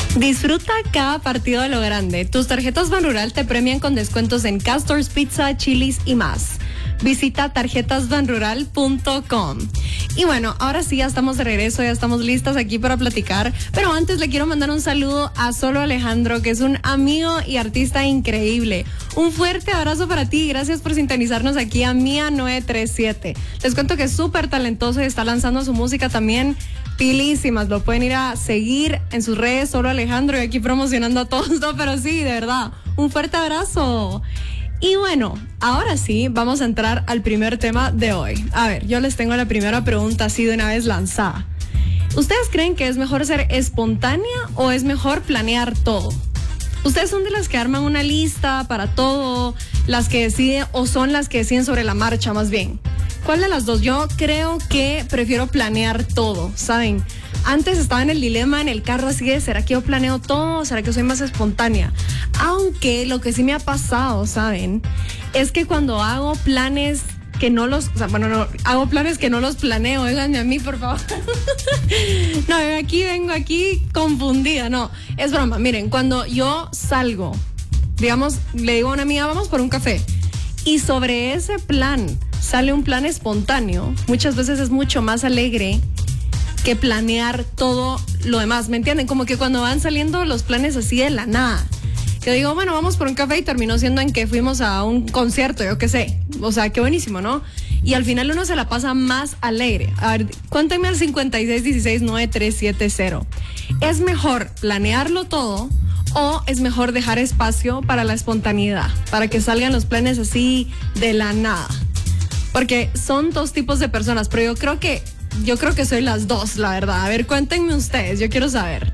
Disfruta cada partido de lo grande. Tus tarjetas Banrural te premian con descuentos en Castor's Pizza, Chili's y más. Visita tarjetasbanrural.com. Y bueno, ahora sí, ya estamos de regreso, ya estamos listas aquí para platicar. Pero antes le quiero mandar un saludo a Solo Alejandro, que es un amigo y artista increíble. Un fuerte abrazo para ti. Gracias por sintonizarnos aquí a Mía 937. Les cuento que es súper talentoso y está lanzando su música también. Pilísimas, lo pueden ir a seguir en sus redes, Solo Alejandro, y aquí promocionando a todos, no, pero sí, de verdad, un fuerte abrazo. Y bueno, ahora sí, vamos a entrar al primer tema de hoy. A ver, yo les tengo la primera pregunta así de una vez lanzada. ¿Ustedes creen que es mejor ser espontánea o es mejor planear todo? ¿Ustedes son de las que arman una lista para todo, las que deciden o son las que deciden sobre la marcha más bien? ¿Cuál de las dos? Yo creo que prefiero planear todo, ¿saben? Antes estaba en el dilema en el carro así de, ¿será que yo planeo todo? ¿Será que soy más espontánea? Aunque lo que sí me ha pasado, ¿saben? Es que cuando hago planes que no los, o sea, bueno, no, hago planes que no los planeo, óiganme a mí, por favor. No, vengo aquí confundida, no, es broma. Miren, cuando yo salgo, digamos, le digo a una amiga, vamos por un café, y sobre ese plan sale un plan espontáneo, muchas veces es mucho más alegre que planear todo lo demás, ¿me entienden? Como que cuando van saliendo los planes así de la nada, que digo, bueno, vamos por un café y terminó siendo en que fuimos a un concierto, yo qué sé, o sea, qué buenísimo, ¿no? Y al final uno se la pasa más alegre. A ver, cuéntenme al 56169370. ¿Es mejor planearlo todo o es mejor dejar espacio para la espontaneidad, para que salgan los planes así de la nada? Porque son dos tipos de personas, pero yo creo que soy las dos, la verdad. A ver, cuéntenme ustedes, yo quiero saber.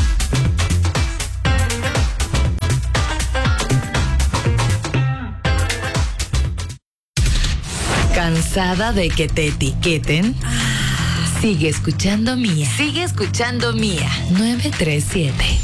¿Cansada de que te etiqueten? Sigue escuchando Mía. 937.